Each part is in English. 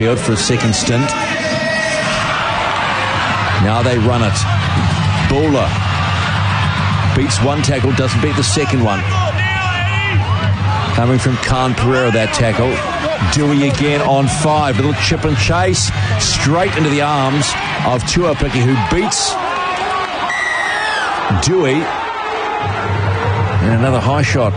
field for a second stint. Now they run it. Bula beats one tackle, doesn't beat the second one. Coming from Khan Pereira, that tackle. Dewey again on 5. Little chip and chase straight into the arms of Tuapiki, who beats Dewey. And another high shot.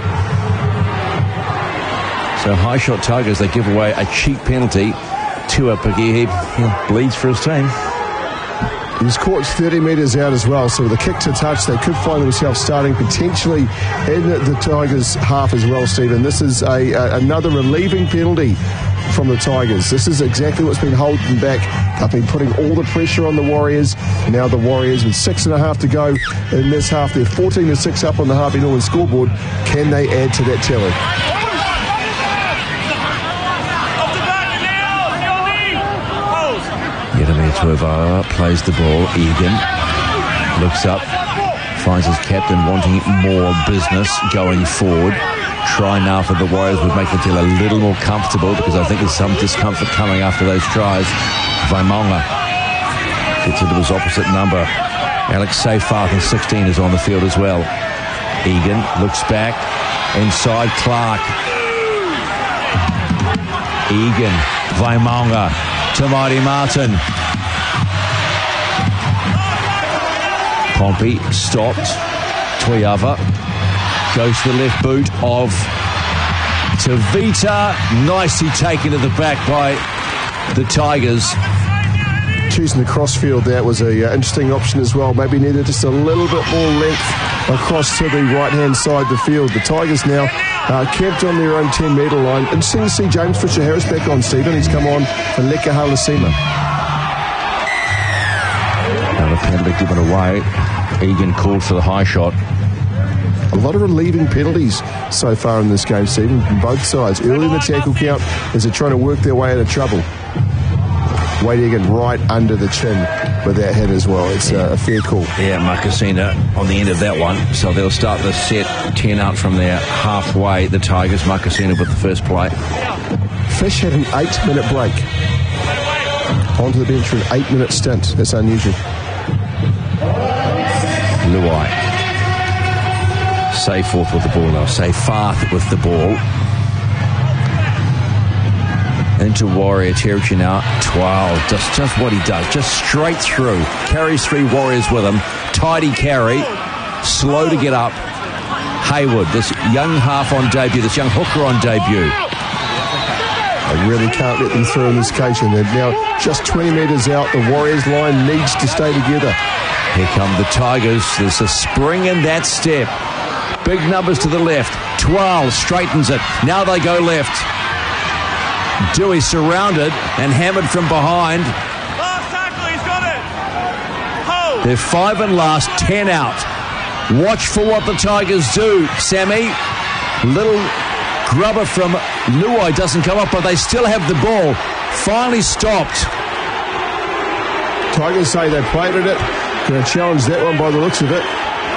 So high shot Tigers, they give away a cheap penalty. Tuapiki, he bleeds for his team. He was caught 30 metres out as well, so with a kick to touch, they could find themselves starting potentially in the Tigers' half as well, Stephen. This is another relieving penalty from the Tigers. This is exactly what's been holding them back. They've been putting all the pressure on the Warriors. Now the Warriors, with 6.5 to go in this half, they're 14-6 up on the Harvey Norman scoreboard. Can they add to that tally? Yeremia Tuivasa plays the ball. Egan looks up, finds his captain wanting more business going forward. Try now for the Warriors would make them feel a little more comfortable, because I think there's some discomfort coming after those tries. Vaimonga gets into his opposite number. Alex Seyfarth in 16 is on the field as well. Egan looks back inside Clark. Egan, Vaimonga to Marty Martin. Pompey stopped. Tuivasa goes to the left boot of Tavita. Nicely taken to the back by the Tigers. Choosing the crossfield, that was an interesting option as well. Maybe needed just a little bit more length across to the right-hand side of the field. The Tigers now camped on their own 10-metre line. Interesting to see James Fisher-Harris back on, Stephen. He's come on for Leka Halasima. Another penalty given away. Egan called for the high shot. A lot of relieving penalties so far in this game, Stephen, from both sides. Early in the tackle count as they're trying to work their way out of trouble. Wade Egan right under the chin with that head as well. It's a fair call. Yeah, Makasina on the end of that one. So they'll start the set 10 out from there halfway. The Tigers, Makasina with the first play. Fish had an 8-minute break. Onto the bench for an 8-minute stint. That's unusual. Luai. Seyfarth with the ball now. Seyfarth with the ball. Into Warrior territory now. 12. Just what he does. Just straight through. Carries 3 Warriors with him. Tidy carry. Slow to get up. Hayward, this young half on debut, this young hooker on debut. They really can't let them through on this occasion. They're now just 20 metres out. The Warriors line needs to stay together. Here come the Tigers. There's a spring in that step. Big numbers to the left. 12 straightens it. Now they go left. Dewey surrounded and hammered from behind. Last tackle, he's got it. Hold. They're 5 and last, 10 out. Watch for what the Tigers do, Sammy. Little grubber from Luai doesn't come up, but they still have the ball. Finally stopped. Tigers say they played at it. Going to challenge that one by the looks of it.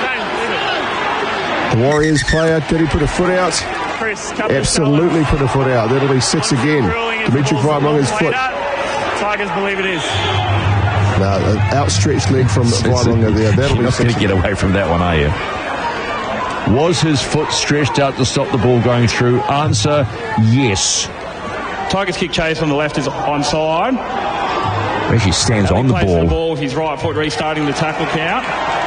The Warriors player, did he put a foot out? Absolutely put a foot out. That'll be 6 again. Dimitri Vaimonga's foot. Tigers believe it is. No, an outstretched leg from Vaimonga there. That'll be not going to get away from that one, are you? Was his foot stretched out to stop the ball going through? Answer, yes. Tigers kick chase on the left is onside. Actually stands on the ball. The ball with his right foot, restarting the tackle count.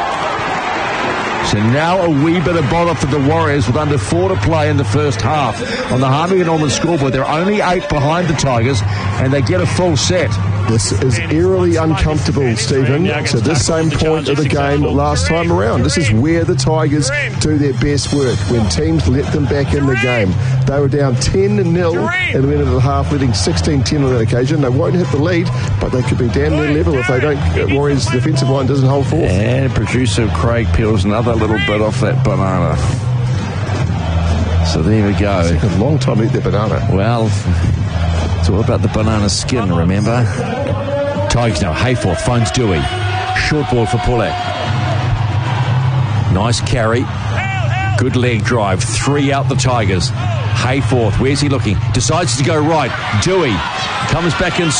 So now a wee bit of bother for the Warriors with under 4 to play in the first half. On the Harvey Norman scoreboard, they're only 8 behind the Tigers, and they get a full set. This is eerily uncomfortable, Stephen. So this same point of the game last time around. This is where the Tigers do their best work, when teams let them back in the game. They were down 10-0 at the end of the half, leading 16-10 on that occasion. They won't hit the lead, but they could be damn near level if they don't. Warriors' defensive line doesn't hold forth. And producer Craig peels another little bit off that banana. So there we go. It's taken a long time to eat that banana. Well, it's all about the banana skin, remember? Tigers now. Hayforth finds Dewey. Short ball for Pulak. Nice carry. Good leg drive. 3 out the Tigers. Hayforth, where's he looking? Decides to go right. Dewey Comes back and